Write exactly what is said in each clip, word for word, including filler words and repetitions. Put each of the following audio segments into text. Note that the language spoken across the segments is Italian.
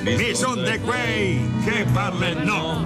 Mi son de quei che parlano.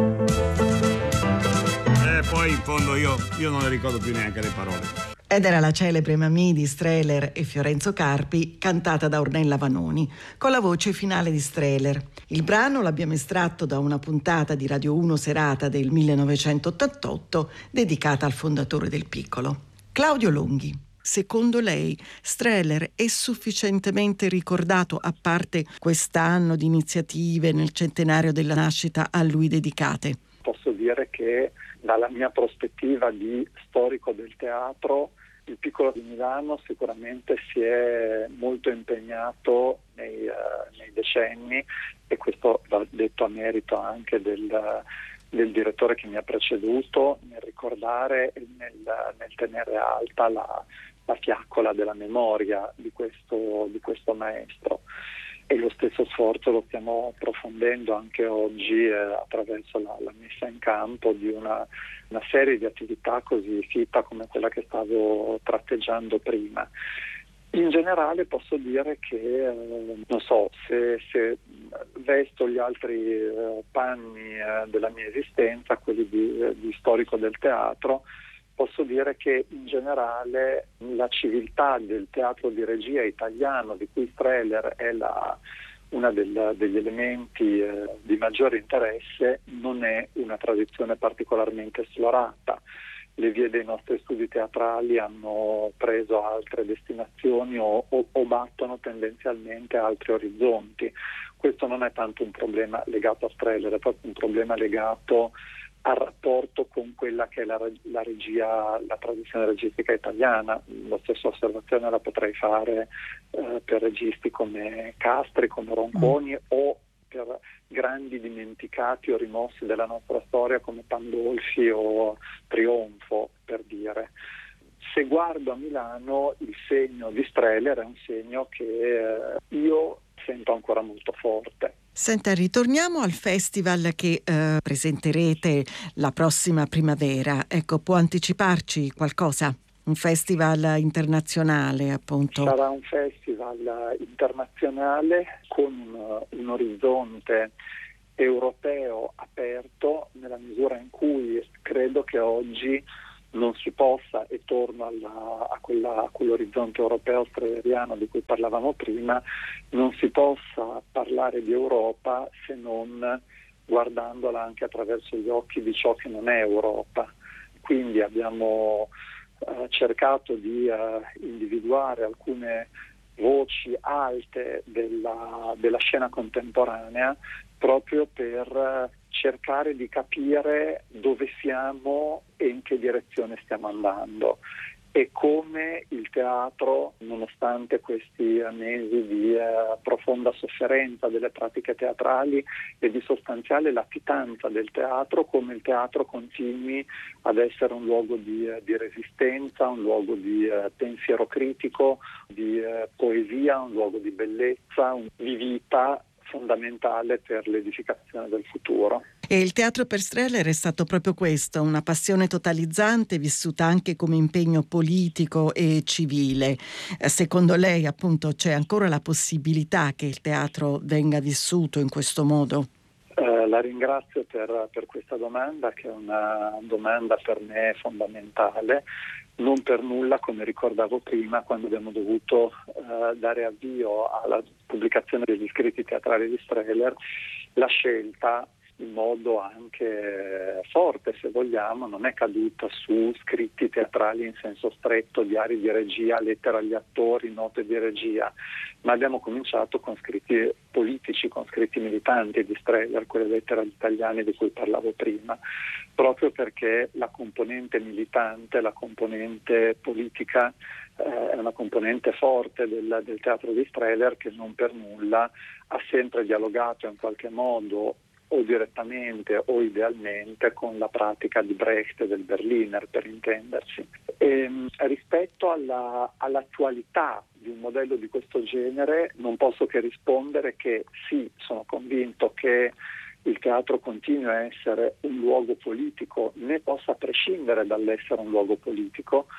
E poi in fondo io, io non le ricordo più neanche le parole. Ed era la celebre Mamì di Strehler e Fiorenzo Carpi, cantata da Ornella Vanoni, con la voce finale di Strehler. Il brano l'abbiamo estratto da una puntata di Radio uno Serata del millenovecentottantotto, dedicata al fondatore del Piccolo. Claudio Longhi, secondo lei Strehler è sufficientemente ricordato, a parte quest'anno di iniziative nel centenario della nascita a lui dedicate? Posso dire che dalla mia prospettiva di storico del teatro, il Piccolo di Milano sicuramente si è molto impegnato nei, uh, nei decenni, e questo va detto a merito anche del, del direttore che mi ha preceduto, nel ricordare e nel, nel tenere alta la, la fiaccola della memoria di questo, di questo maestro. E lo stesso sforzo lo stiamo approfondendo anche oggi eh, attraverso la, la messa in campo di una, una serie di attività così fitta come quella che stavo tratteggiando prima. In generale posso dire che, eh, non so, se, se vesto gli altri eh, panni eh, della mia esistenza, quelli di, eh, di storico del teatro, posso dire che in generale la civiltà del teatro di regia italiano, di cui Strehler è la, una del, degli elementi eh, di maggiore interesse, non è una tradizione particolarmente esplorata. Le vie dei nostri studi teatrali hanno preso altre destinazioni o, o, o battono tendenzialmente altri orizzonti. Questo non è tanto un problema legato a Strehler, è proprio un problema legato al rapporto con quella che è la, la regia, la tradizione registica italiana. La stessa osservazione la potrei fare eh, per registi come Castri, come Ronconi, mm. o per grandi dimenticati o rimossi della nostra storia come Pandolfi o Trionfo, per dire. Se guardo a Milano, il segno di Strehler è un segno che eh, io sento ancora molto forte. Senta, ritorniamo al festival che eh, presenterete la prossima primavera. Ecco, può anticiparci qualcosa? Un festival internazionale, appunto. Sarà un festival internazionale con un, un orizzonte europeo aperto, nella misura in cui credo che oggi non si possa, e torno alla, a, quella, a quell'orizzonte europeo strehleriano di cui parlavamo prima, non si possa parlare di Europa se non guardandola anche attraverso gli occhi di ciò che non è Europa. Quindi abbiamo eh, cercato di eh, individuare alcune voci alte della, della scena contemporanea, proprio per cercare di capire dove siamo e in che direzione stiamo andando, e come il teatro, nonostante questi mesi di eh, profonda sofferenza delle pratiche teatrali e di sostanziale latitanza del teatro, come il teatro continui ad essere un luogo di, eh, di resistenza, un luogo di eh, pensiero critico, di eh, poesia, un luogo di bellezza, un, di vita fondamentale per l'edificazione del futuro. E il teatro per Strehler è stato proprio questo, una passione totalizzante vissuta anche come impegno politico e civile. Secondo lei, appunto, c'è ancora la possibilità che il teatro venga vissuto in questo modo? Eh, la ringrazio per, per questa domanda, che è una domanda per me fondamentale. Non per nulla, come ricordavo prima, quando abbiamo dovuto eh, dare avvio alla pubblicazione degli scritti teatrali di Strehler, la scelta, in modo anche forte se vogliamo, non è caduta su scritti teatrali in senso stretto, diari di regia, lettere agli attori, note di regia, ma abbiamo cominciato con scritti politici, con scritti militanti di Strehler, quelle lettere agli italiani di cui parlavo prima, proprio perché la componente militante, la componente politica eh, è una componente forte del, del teatro di Strehler, che non per nulla ha sempre dialogato in qualche modo, o direttamente o idealmente, con la pratica di Brecht e del Berliner, per intenderci. E, rispetto alla, all'attualità di un modello di questo genere, non posso che rispondere che sì, sono convinto che il teatro continui a essere un luogo politico, né possa prescindere dall'essere un luogo politico,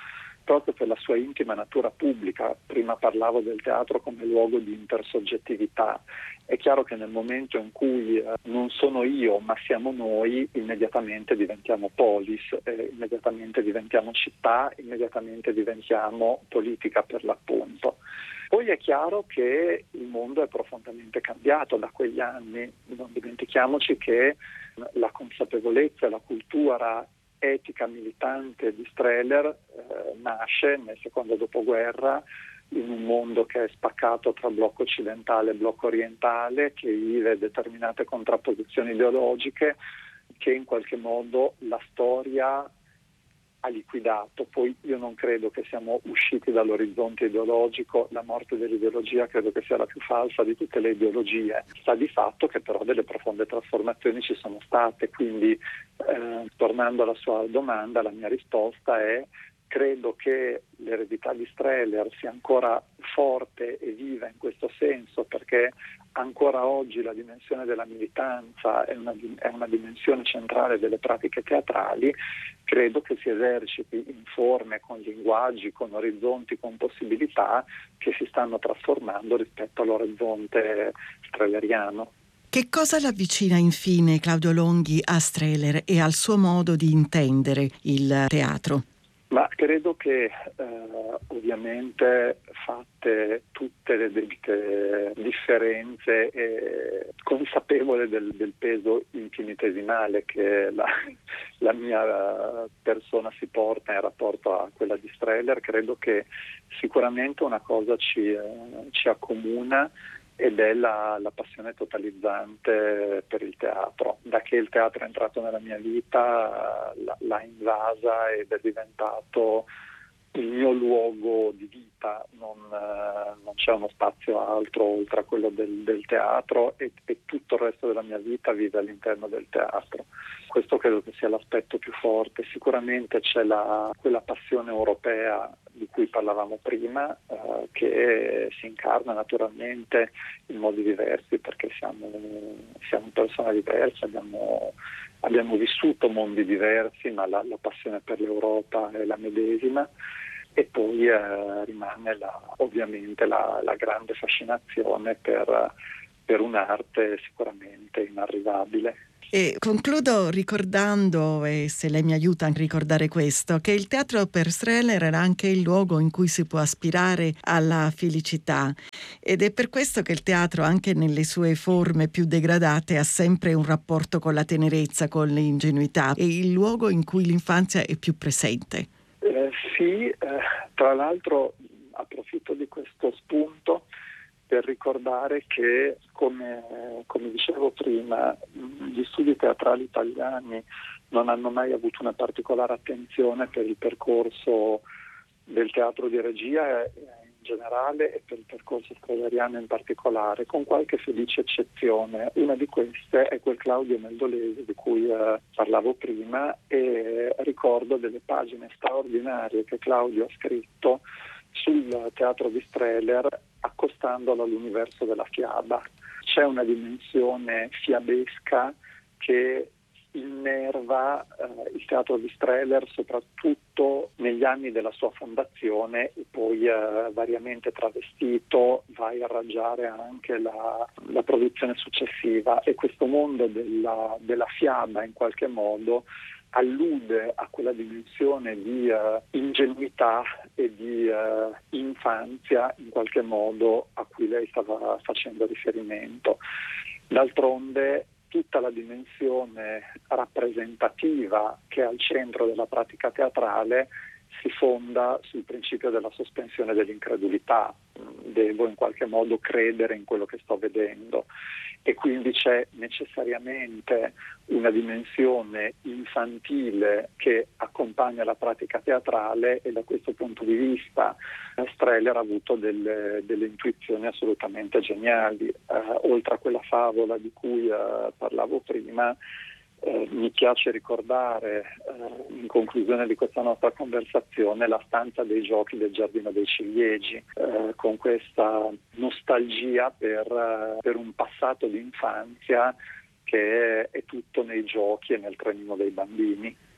proprio per la sua intima natura pubblica. Prima parlavo del teatro come luogo di intersoggettività. È chiaro che nel momento in cui eh, non sono io ma siamo noi, immediatamente diventiamo polis, eh, immediatamente diventiamo città, immediatamente diventiamo politica per l'appunto. Poi è chiaro che il mondo è profondamente cambiato da quegli anni. Non dimentichiamoci che la consapevolezza e la cultura etica militante di Strehler eh, nasce nel secondo dopoguerra in un mondo che è spaccato tra blocco occidentale e blocco orientale, che vive determinate contrapposizioni ideologiche che in qualche modo la storia ha liquidato. Poi io non credo che siamo usciti dall'orizzonte ideologico, la morte dell'ideologia credo che sia la più falsa di tutte le ideologie. Sta di fatto che però delle profonde trasformazioni ci sono state, quindi eh, tornando alla sua domanda, la mia risposta è: credo che l'eredità di Strehler sia ancora forte e viva in questo senso, perché ancora oggi la dimensione della militanza è una, è una dimensione centrale delle pratiche teatrali. Credo che si eserciti in forme, con linguaggi, con orizzonti, con possibilità che si stanno trasformando rispetto all'orizzonte strehleriano. Che cosa l'avvicina infine Claudio Longhi a Strehler e al suo modo di intendere il teatro? Ma credo che eh, ovviamente, fatte tutte le debite differenze e consapevole del, del peso infinitesimale che la, la mia persona si porta in rapporto a quella di Strehler, credo che sicuramente una cosa ci, eh, ci accomuna, ed è la, la passione totalizzante per il teatro. Da che il teatro è entrato nella mia vita la, l'ha invasa ed è diventato il mio luogo di vita, non, eh, non c'è uno spazio altro oltre a quello del, del teatro, e, e tutto il resto della mia vita vive all'interno del teatro. Questo credo che sia l'aspetto più forte. Sicuramente c'è la, quella passione europea di cui parlavamo prima, eh, che si incarna naturalmente in modi diversi, perché siamo, siamo persone diverse, abbiamo, abbiamo vissuto mondi diversi, ma la, la passione per l'Europa è la medesima. E poi eh, rimane la, ovviamente la, la grande fascinazione per, per un'arte sicuramente inarrivabile. E concludo ricordando, e se lei mi aiuta a ricordare questo, che il teatro per Strehler era anche il luogo in cui si può aspirare alla felicità, ed è per questo che il teatro, anche nelle sue forme più degradate, ha sempre un rapporto con la tenerezza, con l'ingenuità, è il luogo in cui l'infanzia è più presente. Eh, sì, eh, tra l'altro approfitto di questo spunto per ricordare che, come, come dicevo prima, gli studi teatrali italiani non hanno mai avuto una particolare attenzione per il percorso del teatro di regia in generale e per il percorso strehleriano in particolare, con qualche felice eccezione. Una di queste è quel Claudio Meldolesi di cui eh, parlavo prima, e ricordo delle pagine straordinarie che Claudio ha scritto sul teatro di Strehler, accostandolo all'universo della fiaba. C'è una dimensione fiabesca che innerva eh, il teatro di Strehler, soprattutto negli anni della sua fondazione, e poi eh, variamente travestito va a irraggiare anche la, la produzione successiva, e questo mondo della, della fiaba in qualche modo allude a quella dimensione di uh, ingenuità e di uh, infanzia in qualche modo a cui lei stava facendo riferimento. D'altronde tutta la dimensione rappresentativa che è al centro della pratica teatrale si fonda sul principio della sospensione dell'incredulità. Devo in qualche modo credere in quello che sto vedendo, e quindi c'è necessariamente una dimensione infantile che accompagna la pratica teatrale, e da questo punto di vista Strehler ha avuto delle, delle intuizioni assolutamente geniali. Eh, oltre a quella favola di cui eh, parlavo prima, Eh, mi piace ricordare eh, in conclusione di questa nostra conversazione la stanza dei giochi del Giardino dei Ciliegi, eh, con questa nostalgia per, eh, per un passato di infanzia che è, è tutto nei giochi e nel trenino dei bambini.